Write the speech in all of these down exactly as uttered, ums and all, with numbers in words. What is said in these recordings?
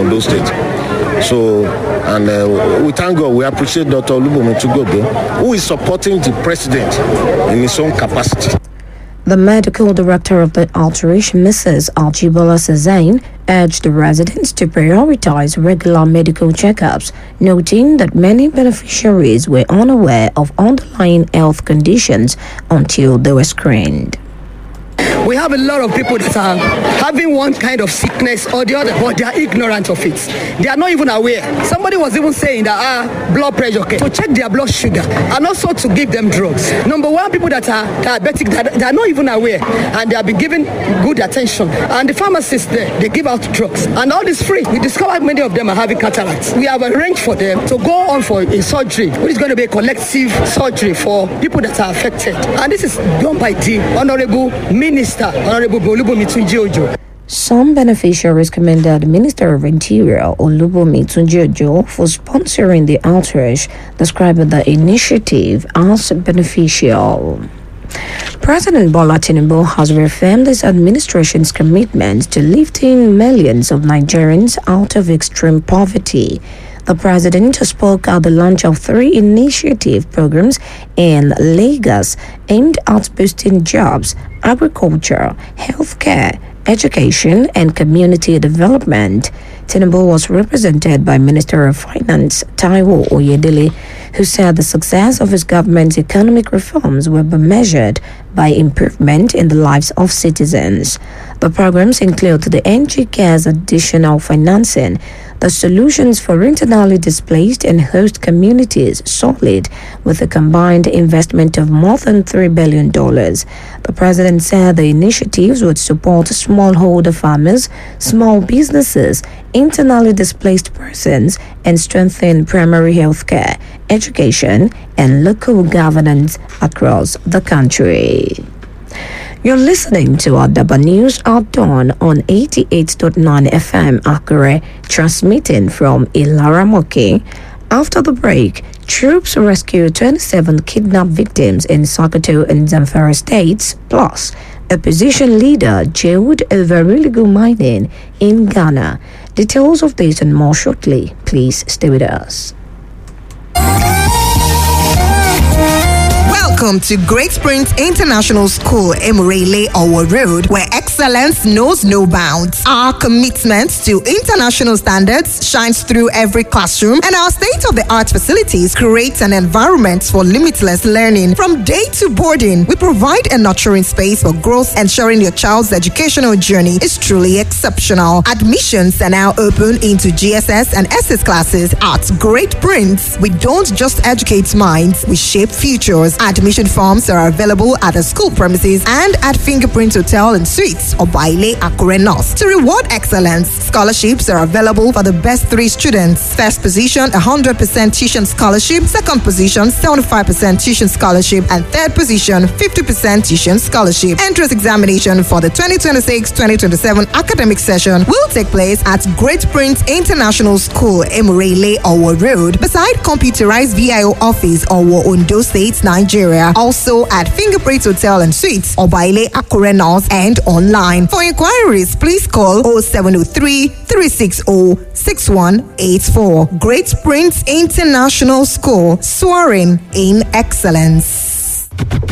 Ondo State. So, and uh, we thank God, we appreciate Doctor Olubomi Tugobe, who is supporting the president in his own capacity. The medical director of the alteration, Missus Archibola Sezain, urged the residents to prioritize regular medical checkups, noting that many beneficiaries were unaware of underlying health conditions until they were screened. We have a lot of people that are having one kind of sickness or the other, but they are ignorant of it. They are not even aware. Somebody was even saying that ah, blood pressure, okay, to check their blood sugar and also to give them drugs. Number one, people that are diabetic, that they are not even aware and they have been given good attention. And the pharmacists there, they give out drugs. And all this free. We discovered many of them are having cataracts. We have arranged for them to go on for a surgery, which is going to be a collective surgery for people that are affected. And this is done by the Honorable Minister, Honorable Olubomi Tunji-Ojo. Some beneficiaries commended Minister of Interior Olubomi Tunji-Ojo for sponsoring the outreach, describing the initiative as beneficial. President Bola Tinubu has reaffirmed his administration's commitment to lifting millions of Nigerians out of extreme poverty. The president spoke at the launch of three initiative programs in Lagos aimed at boosting jobs, agriculture, healthcare, education, and community development. Tinubu was represented by Minister of Finance Taiwo Oyedele, who said the success of his government's economic reforms will be measured by improvement in the lives of citizens. The programs include the N G Cares additional financing, the solutions for internally displaced and host communities solid with a combined investment of more than three billion dollars. The president said the initiatives would support smallholder farmers, small businesses, internally displaced persons, and strengthen primary health care, education, and local governance across the country. You're listening to Adaba News at Dawn on eighty-eight point nine F M Akure, transmitting from Ilaramoke. After the break, troops rescued twenty-seven kidnapped victims in Sokoto and Zamfara states, plus opposition leader jailed over illegal mining in Ghana. Details of this and more shortly. Please stay with us. Welcome to Great Springs International School, Emurele Owo Road, where excellence knows no bounds. Our commitment to international standards shines through every classroom, and our state-of-the-art facilities create an environment for limitless learning. From day to boarding, we provide a nurturing space for growth, ensuring your child's educational journey is truly exceptional. Admissions are now open into G S S and S S classes at Great Prince. We don't just educate minds, we shape futures. Admission forms are available at the school premises and at Fingerprint Hotel and Suites or Baile Akure North. To reward excellence, scholarships are available for the best three students. First position, one hundred percent tuition scholarship. Second position, seventy-five percent tuition scholarship. And third position, fifty percent tuition scholarship. Entrance examination for the twenty twenty-six twenty twenty-seven academic session will take place at Great Prince International School, Emurele Owo Road, beside computerized V I O office, Owo, Ondo State, Nigeria. Also at Fingerprint Hotel and Suites, Obaile Akure North, and online. For inquiries, please call oh seven oh three, three six oh, six one eight four. Great Prince International School, soaring in excellence.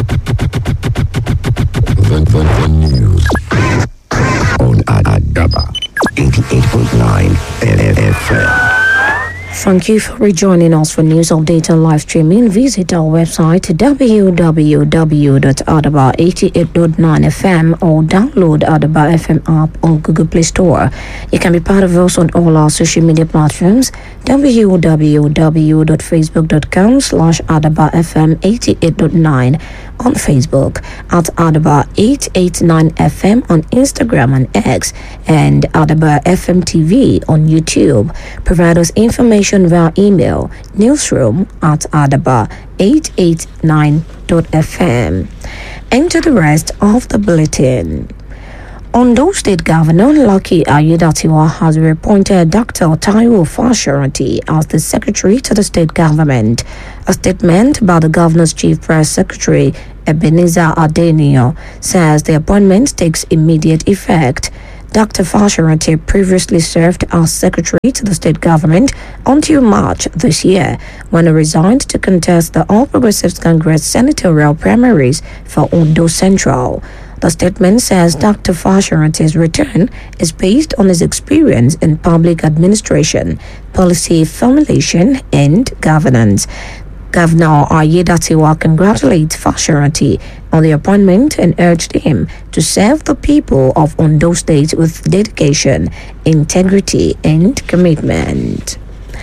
The, the, the news on Adaba eighty-eight point nine F M. Thank you for rejoining us for news update and live streaming. Visit our website w w w dot adaba eighty-eight dot nine F M or download Adaba F M app on Google Play Store. You can be part of us on all our social media platforms. w w w dot facebook dot com slash Adaba F M eighty-eight dot nine on Facebook, at Adaba eight eighty-nine F M on Instagram and X, and Adaba F M T V on YouTube. Provide us information via email, newsroom at adaba eight eighty-nine dot F M. Enter the rest of the bulletin. Ondo State Governor Lucky Aiyedatiwa has reappointed Doctor Taiwo Fashoranti as the Secretary to the state government. A statement by the governor's chief press secretary, Ebenezer Adenio, says the appointment takes immediate effect. Doctor Fashoranti previously served as secretary to the state government until March this year, when he resigned to contest the All Progressives Congress senatorial primaries for Ondo Central. The statement says Doctor Fashoranti's return is based on his experience in public administration, policy formulation, and governance. Governor Ayedatiwa congratulated Fashoranti on the appointment and urged him to serve the people of Ondo State with dedication, integrity, and commitment.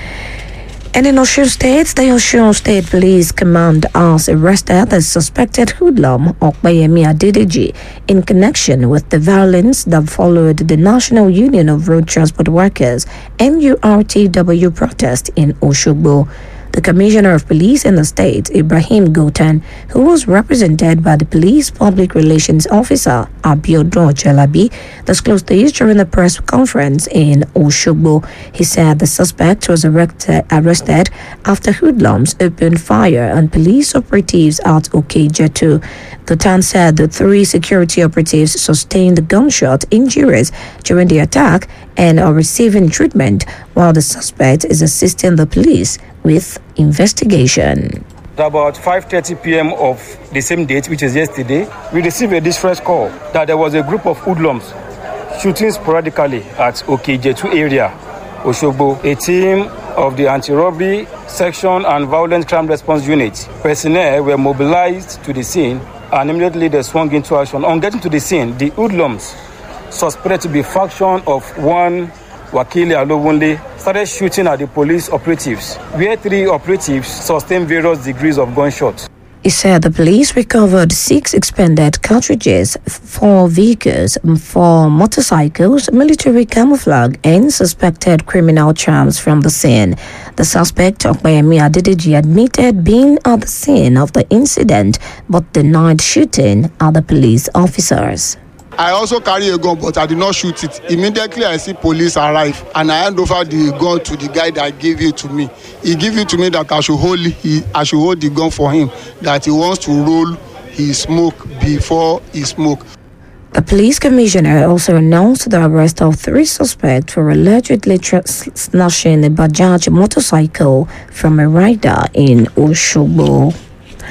And in Osun State, the Osun State Police Command has arrested the suspected hoodlum Okpeyemi Adedeji in connection with the violence that followed the National Union of Road Transport Workers N U R T W protest in Osogbo. The Commissioner of Police in the state, Ibrahim Gotan, who was represented by the Police Public Relations Officer, Abiodun Jalabi, disclosed this during the press conference in Osogbo. He said the suspect was arrested, arrested after hoodlums opened fire on police operatives at Okejetu. Gotan said the three security operatives sustained gunshot injuries during the attack and are receiving treatment, while the suspect is assisting the police with investigation. At about five thirty p.m. of the same date, which is yesterday, we received a distress call that there was a group of hoodlums shooting sporadically at Okejetu area, Osogbo. A team of the anti-robbery section and violent crime response unit personnel were mobilized to the scene, and immediately they swung into action. On getting to the scene, the hoodlums, suspected to be faction of one Wakili Alowunle, started shooting at the police operatives, where three operatives sustained various degrees of gunshots. He said the police recovered six expended cartridges, four vehicles, four motorcycles, military camouflage, and suspected criminal charms from the scene. The suspect, Okpeyemi Adedeji, admitted being at the scene of the incident but denied shooting at the police officers. I also carry a gun, but I did not shoot it. Immediately, I see police arrive, and I hand over the gun to the guy that gave it to me. He gave it to me that I should hold he, I should hold the gun for him, that he wants to roll his smoke before he smoke. The police commissioner also announced the arrest of three suspects for allegedly tra- snatching a Bajaj motorcycle from a rider in Osogbo.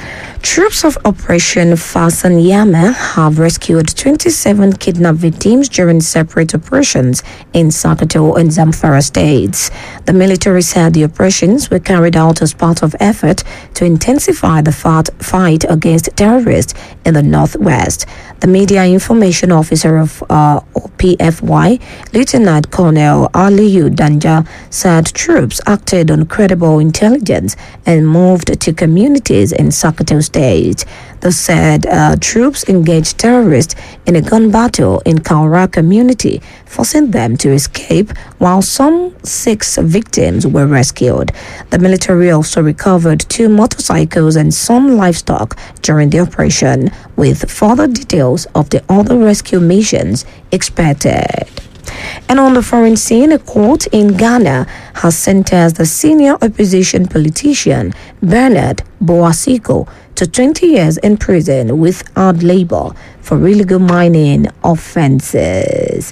Troops of Operation Fasan Yama have rescued twenty-seven kidnapped victims during separate operations in Sokoto and Zamfara states. The military said the operations were carried out as part of effort to intensify the fight against terrorists in the northwest. The media information officer of uh, O P F Y, Lieutenant Colonel Aliyu Danja, said troops acted on credible intelligence and moved to communities in Sokoto State. They said uh, troops engaged terrorists in a gun battle in Kaura community, forcing them to escape, while some six victims were rescued. The military also recovered two motorcycles and some livestock during the operation, with further details of the other rescue missions expected. And on the foreign scene, a court in Ghana has sentenced the senior opposition politician Bernard Boasiko to twenty years in prison with hard labor for illegal mining offenses.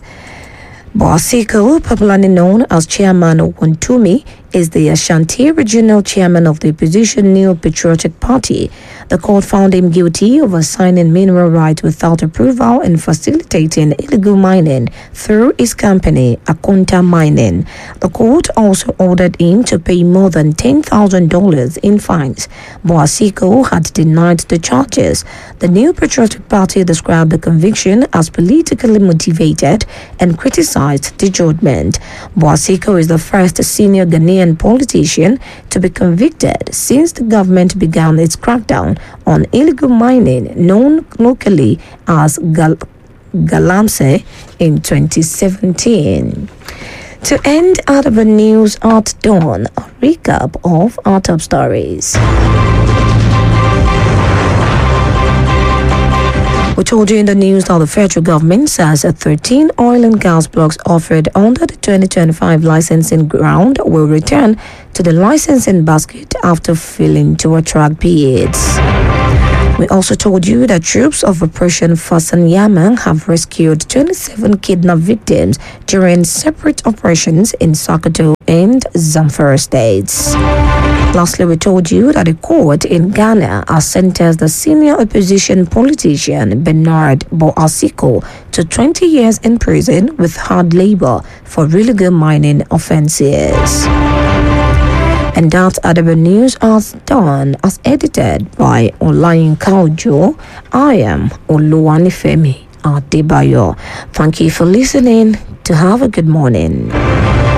Boasiko, popularly known as Chairman Wontumi, is the Ashanti Regional Chairman of the opposition New Patriotic Party. The court found him guilty of assigning mineral rights without approval and facilitating illegal mining through his company, Akonta Mining. The court also ordered him to pay more than ten thousand dollars in fines. Boasiko had denied the charges. The New Patriotic Party described the conviction as politically motivated and criticized the judgment. Boasiko is the first senior Ghanaian politician to be convicted since the government began its crackdown on illegal mining, known locally as Gal- Galamsey, in twenty seventeen. To end out of the news at dawn, a recap of our top stories. We told you in the news that the federal government says that thirteen oil and gas blocks offered under the twenty twenty-five licensing round will return to the licensing basket after failing to attract bids. We also told you that troops of Operation Fasanyama have rescued twenty-seven kidnapped victims during separate operations in Sokoto and Zamfara states. Lastly, we told you that a court in Ghana has sentenced the senior opposition politician Bernard Boasiko to twenty years in prison with hard labor for illegal mining offenses. And that other news as done as edited by Olayin Kaujo. I am Oluwanifemi Adebayo. Thank you for listening. To have a good morning.